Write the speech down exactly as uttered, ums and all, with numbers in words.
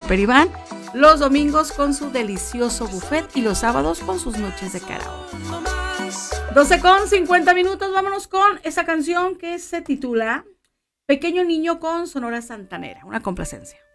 Peribán, los domingos con su delicioso buffet y los sábados con sus noches de karaoke. doce con cincuenta minutos, vámonos con esa canción que se titula Pequeño Niño con Sonora Santanera, una complacencia.